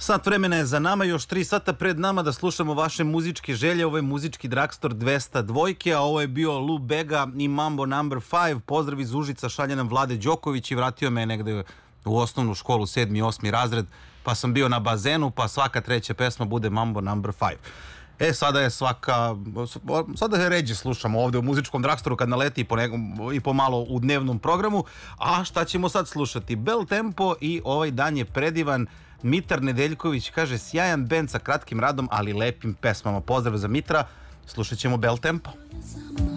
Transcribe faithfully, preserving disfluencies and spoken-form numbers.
Sat vremena je za nama, još tri sata pred nama da slušamo vaše muzičke želje. Ovo je muzički Dragstor dvesta dva, a ovo je bio Lou Bega i Mambo number five. Pozdrav iz Užica, šalje nam Vlade Đoković i vratio me negde u osnovnu školu, sedmi, osmi razred, pa sam bio na bazenu, pa svaka treća pesma bude Mambo number five. E, sada je svaka, sada je ređe slušamo ovde u muzičkom Dragstoru kad naleti i po, i po malo u dnevnom programu. A šta ćemo sad slušati? Bel Tempo i ovaj dan je predivan. Mitar Nedeljković kaže sjajan bend sa kratkim radom, ali lepim pesmama. Pozdrav za Mitra, slušat ćemo Bel Tempo.